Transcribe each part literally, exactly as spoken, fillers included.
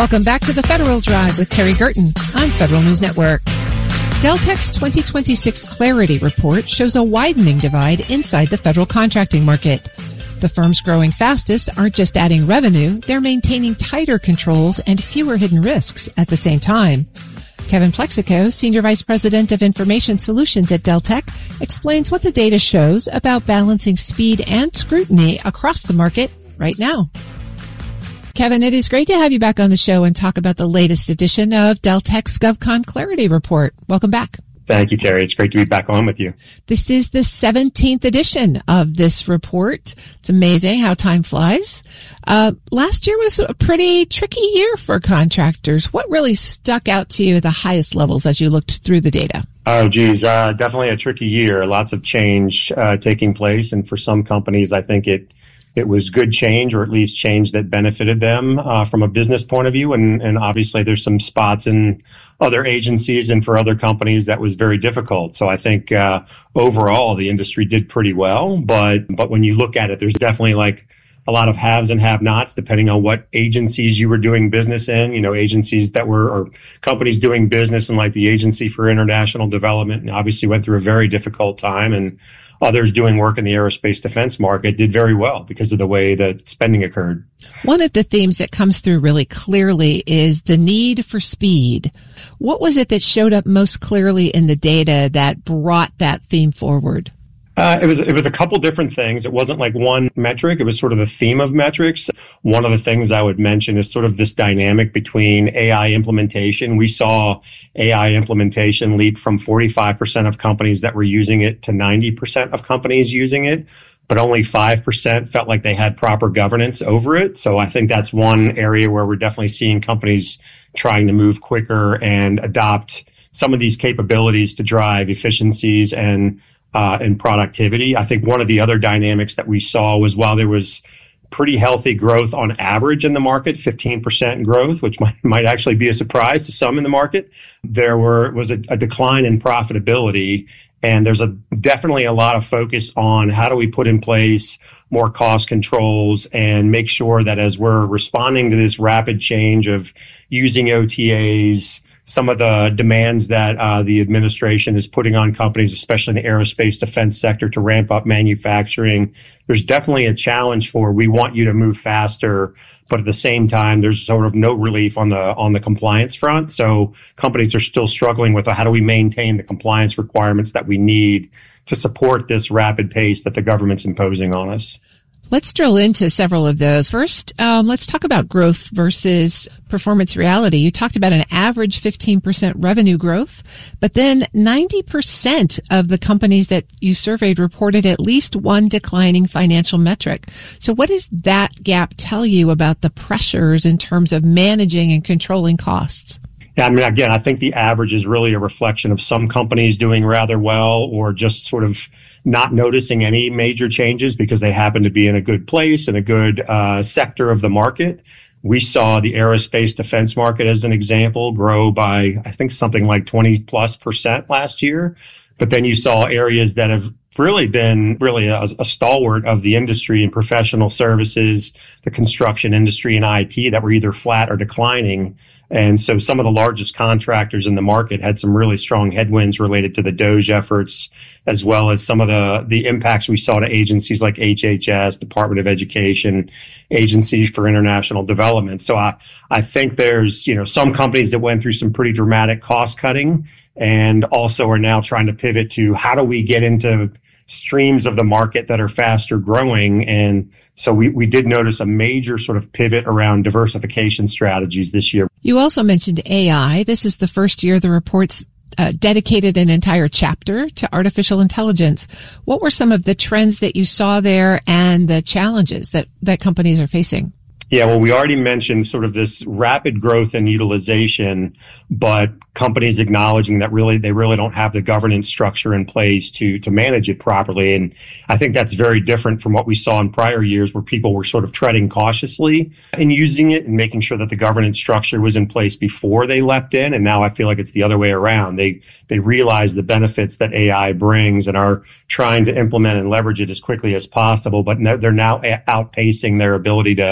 Welcome back to the Federal Drive with Terry Gerton on Federal News Network. Deltek's twenty twenty-six Clarity Report shows a widening divide inside the federal contracting market. The firms growing fastest aren't just adding revenue, they're maintaining tighter controls and fewer hidden risks at the same time. Kevin Plexico, Senior Vice President of Information Solutions at Deltek, explains what the data shows about balancing speed and scrutiny across the market right now. Kevin, it is great to have you back on the show and talk about the latest edition of Deltek's GovCon Clarity Report. Welcome back. Thank you, Terry. It's great to be back on with you. This is the seventeenth edition of this report. It's amazing how time flies. Uh, last year was a pretty tricky year for contractors. What really stuck out to you at the highest levels as you looked through the data? Oh, geez, uh, definitely a tricky year. Lots of change uh, taking place. And for some companies, I think it It was good change, or at least change that benefited them uh, from a business point of view. And, and obviously there's some spots in other agencies and for other companies that was very difficult. So I think uh, overall the industry did pretty well. But but when you look at it, there's definitely like a lot of haves and have-nots depending on what agencies you were doing business in. You know, agencies that were, or companies doing business in like the Agency for International Development, and obviously went through a very difficult time, and others doing work in the aerospace defense market did very well because of the way that spending occurred. One of the themes that comes through really clearly is the need for speed. What was it that showed up most clearly in the data that brought that theme forward? Uh, it was it was a couple different things. It wasn't like one metric. It was sort of the theme of metrics. One of the things I would mention is sort of this dynamic between A I implementation. We saw A I implementation leap from forty-five percent of companies that were using it to ninety percent of companies using it, but only five percent felt like they had proper governance over it. So I think that's one area where we're definitely seeing companies trying to move quicker and adopt some of these capabilities to drive efficiencies and Uh, and productivity. I think one of the other dynamics that we saw was while there was pretty healthy growth on average in the market, fifteen percent growth, which might, might actually be a surprise to some in the market, there were was a, a decline in profitability. And there's a definitely a lot of focus on how do we put in place more cost controls and make sure that as we're responding to this rapid change of using O T As, some of the demands that uh, the administration is putting on companies, especially in the aerospace defense sector, to ramp up manufacturing. There's definitely a challenge for we want you to move faster, but at the same time, there's sort of no relief on the on the compliance front. So companies are still struggling with how do we maintain the compliance requirements that we need to support this rapid pace that the government's imposing on us. Let's drill into several of those. First, um, let's talk about growth versus performance reality. You talked about an average fifteen percent revenue growth, but then ninety percent of the companies that you surveyed reported at least one declining financial metric. So what does that gap tell you about the pressures in terms of managing and controlling costs? Yeah, I mean, again, I think the average is really a reflection of some companies doing rather well or just sort of not noticing any major changes because they happen to be in a good place, in a good uh, sector of the market. We saw the aerospace defense market, as an example, grow by, I think, something like twenty plus percent last year. But then you saw areas that have really been really a, a stalwart of the industry and professional services, the construction industry and I T that were either flat or declining. And so some of the largest contractors in the market had some really strong headwinds related to the DOGE efforts, as well as some of the, the impacts we saw to agencies like H H S, Department of Education, agencies for international development. So I, I think there's, you know, some companies that went through some pretty dramatic cost cutting and also are now trying to pivot to how do we get into streams of the market that are faster growing. And so we, we did notice a major sort of pivot around diversification strategies this year. You also mentioned A I. This is the first year the report's uh, dedicated an entire chapter to artificial intelligence. What were some of the trends that you saw there and the challenges that, that companies are facing? Yeah, well, we already mentioned sort of this rapid growth in utilization, but companies acknowledging that really they really don't have the governance structure in place to to manage it properly. And I think that's very different from what we saw in prior years where people were sort of treading cautiously in using it and making sure that the governance structure was in place before they leapt in. And now I feel like it's the other way around. They they realize the benefits that A I brings and are trying to implement and leverage it as quickly as possible, but they're now outpacing their ability to, to sort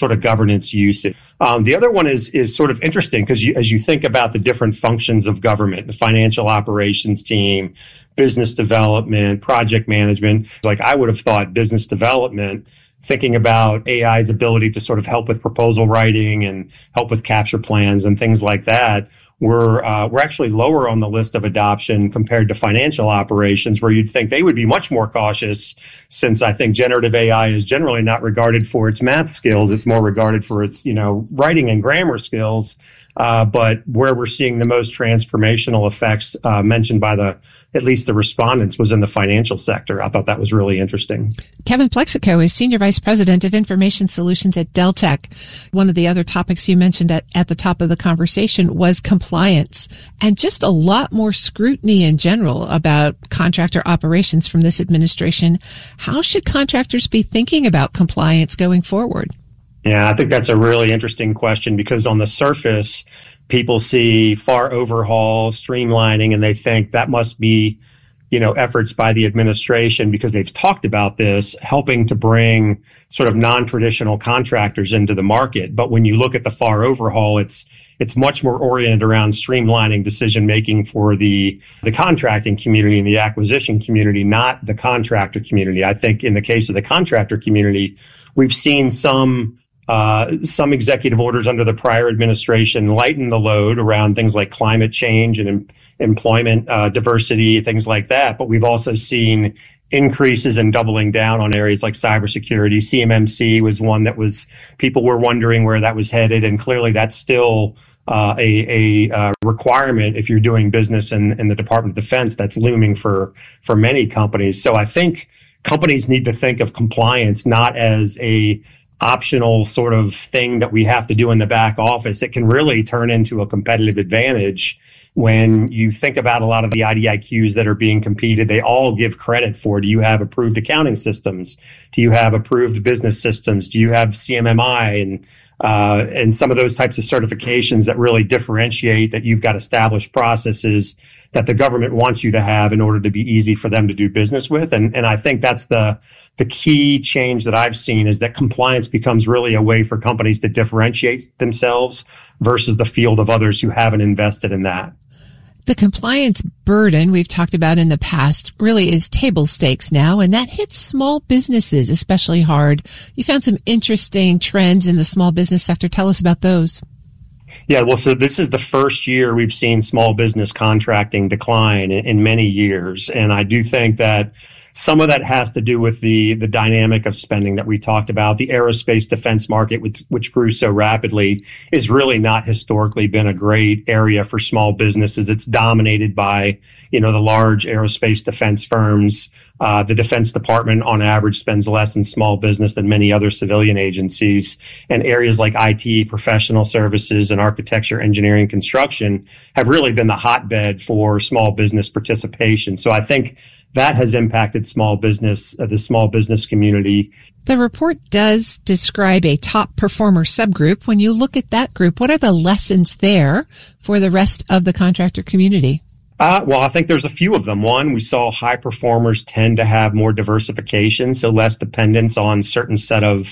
sort of governance use. Um, the other one is is sort of interesting because as you think about the different functions of government, the financial operations team, business development, project management, like I would have thought business development, thinking about A I's ability to sort of help with proposal writing and help with capture plans and things like that, we're uh, we're actually lower on the list of adoption compared to financial operations, where you'd think they would be much more cautious, since I think generative A I is generally not regarded for its math skills. It's more regarded for its, you know, writing and grammar skills. Uh, but where we're seeing the most transformational effects uh, mentioned by the, at least the respondents, was in the financial sector. I thought that was really interesting. Kevin Plexico is Senior Vice President of Information Solutions at Deltek. One of the other topics you mentioned at, at the top of the conversation was compliance, and just a lot more scrutiny in general about contractor operations from this administration. How should contractors be thinking about compliance going forward? Yeah, I think that's a really interesting question, because on the surface, people see FAR overhaul, streamlining, and they think that must be, you know, efforts by the administration, because they've talked about this, helping to bring sort of non-traditional contractors into the market. But when you look at the FAR overhaul, it's it's much more oriented around streamlining decision making for the the contracting community and the acquisition community, not the contractor community. I think in the case of the contractor community, we've seen some Uh, some executive orders under the prior administration lighten the load around things like climate change and em- employment uh, diversity, things like that. But we've also seen increases in doubling down on areas like cybersecurity. C M M C was one that was, people were wondering where that was headed. And clearly that's still uh, a, a uh, requirement if you're doing business in, in the Department of Defense. That's looming for, for many companies. So I think companies need to think of compliance not as a optional sort of thing that we have to do in the back office. It can really turn into a competitive advantage when you think about a lot of the I D I Qs that are being competed. They all give credit for, do you have approved accounting systems? Do you have approved business systems? Do you have C M M I? And uh, and some of those types of certifications that really differentiate that you've got established processes that the government wants you to have in order to be easy for them to do business with. And and I think that's the the key change that I've seen, is that compliance becomes really a way for companies to differentiate themselves versus the field of others who haven't invested in that. The compliance burden we've talked about in the past really is table stakes now, and that hits small businesses especially hard. You found some interesting trends in the small business sector. Tell us about those. Yeah, well, so this is the first year we've seen small business contracting decline in, in many years. And I do think that some of that has to do with the the dynamic of spending that we talked about. The aerospace defense market, which, which grew so rapidly, is really not historically been a great area for small businesses. It's dominated by, you know, the large aerospace defense firms. Uh, the Defense Department, on average, spends less in small business than many other civilian agencies. And areas like I T, professional services, and architecture, engineering, construction have really been the hotbed for small business participation. So I think that has impacted small business, uh, the small business community. The report does describe a top performer subgroup. When you look at that group, what are the lessons there for the rest of the contractor community? Uh, well, I think there's a few of them. One, we saw high performers tend to have more diversification, so less dependence on certain set of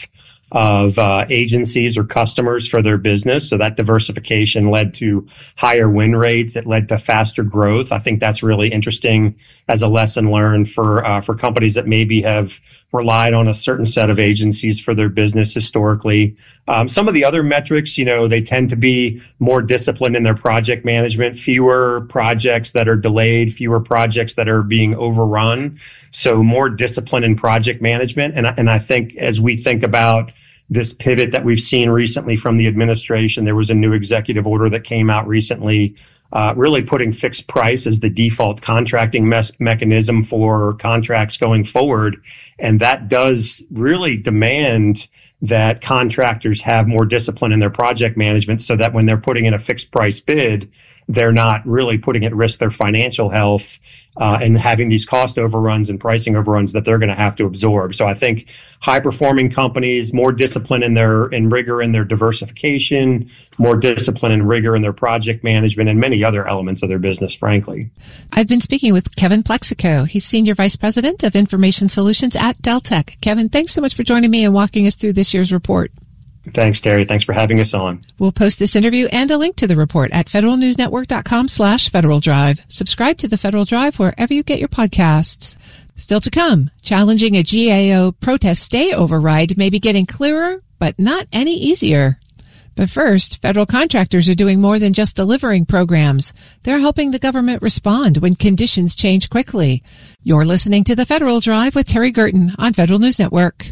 of uh, agencies or customers for their business. So that diversification led to higher win rates. It led to faster growth. I think that's really interesting as a lesson learned for uh, for companies that maybe have relied on a certain set of agencies for their business historically. Um, some of the other metrics, you know, they tend to be more disciplined in their project management, fewer projects that are delayed, fewer projects that are being overrun. So more discipline in project management. And, and I think as we think about this pivot that we've seen recently from the administration, there was a new executive order that came out recently, uh, really putting fixed price as the default contracting mes- mechanism for contracts going forward. And that does really demand that contractors have more discipline in their project management, so that when they're putting in a fixed price bid, they're not really putting at risk their financial health uh, and having these cost overruns and pricing overruns that they're going to have to absorb. So I think high performing companies, more discipline in their in rigor in their diversification, more discipline and rigor in their project management, and many other elements of their business, frankly. I've been speaking with Kevin Plexico. He's Senior Vice President of Information Solutions at Deltek. Kevin, thanks so much for joining me and walking us through this year's report. Thanks, Terry. Thanks for having us on. We'll post this interview and a link to the report at federalnewsnetwork.com slash Federal Drive. Subscribe to the Federal Drive wherever you get your podcasts. Still to come, challenging a G A O protest stay override may be getting clearer, but not any easier. But first, federal contractors are doing more than just delivering programs. They're helping the government respond when conditions change quickly. You're listening to the Federal Drive with Terry Gerton on Federal News Network.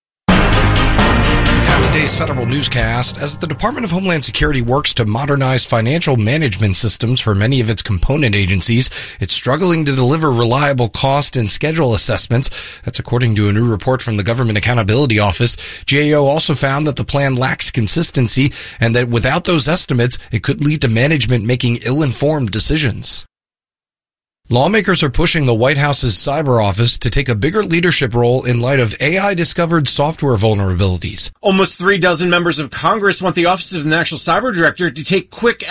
Now today's Federal Newscast. As the Department of Homeland Security works to modernize financial management systems for many of its component agencies, it's struggling to deliver reliable cost and schedule assessments. That's according to a new report from the Government Accountability Office. G A O also found that the plan lacks consistency and that without those estimates, it could lead to management making ill-informed decisions. Lawmakers are pushing the White House's cyber office to take a bigger leadership role in light of A I-discovered software vulnerabilities. Almost three dozen members of Congress want the Office of the National Cyber Director to take quick